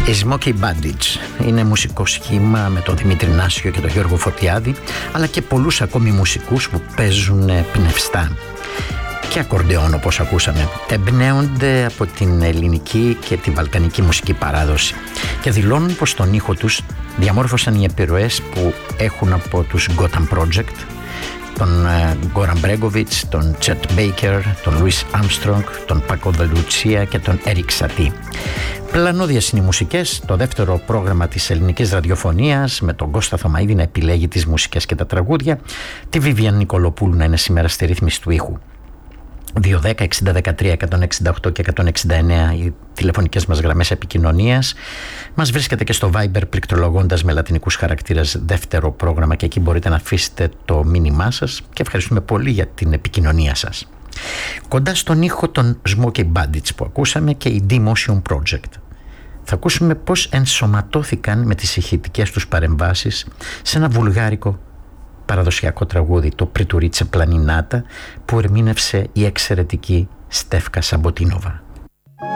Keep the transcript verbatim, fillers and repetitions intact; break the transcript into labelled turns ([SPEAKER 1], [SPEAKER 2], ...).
[SPEAKER 1] Η Smoky Bandits είναι μουσικό σχήμα με τον Δημήτρη Νάσιο και τον Γιώργο Φωτιάδη, αλλά και πολλούς ακόμη μουσικούς που παίζουν πνευστά και ακορντεόν, όπως ακούσαμε. Εμπνέονται από την ελληνική και τη βαλκανική μουσική παράδοση και δηλώνουν πως τον ήχο τους διαμόρφωσαν οι επιρροές που έχουν από τους Gotham Project, τον Γκόραν Μπρέγκοβιτς, τον Chet Baker, τον Louis Armstrong, τον Paco de Lucia και τον Eric Satie. Πλανώδιες είναι οι μουσικές, το δεύτερο πρόγραμμα της ελληνικής ραδιοφωνίας, με τον Κώστα Θωμαίδη να επιλέγει τις μουσικές και τα τραγούδια, τη Βίβιαν Νικολοπούλου να είναι σήμερα στη ρύθμιση του ήχου. δύο δέκα εξήντα δεκατρία εκατόν εξήντα οκτώ και εκατόν εξήντα εννέα οι τηλεφωνικές μας γραμμές επικοινωνίας. Μας βρίσκεται και στο Viber πληκτρολογώντας με λατινικούς χαρακτήρες δεύτερο πρόγραμμα και εκεί μπορείτε να αφήσετε το μήνυμά σας και ευχαριστούμε πολύ για την επικοινωνία σας. Κοντά στον ήχο των Smoky Bandits που ακούσαμε και η D-Motion Project. Θα ακούσουμε πώς ενσωματώθηκαν με τις ηχητικές τους παρεμβάσεις σε ένα βουλγάρικο παραδοσιακό τραγούδι, το Πριτουρίτσε Πλανινάτα, που ερμήνευσε η εξαιρετική Στέφκα Σαμποτίνοβα.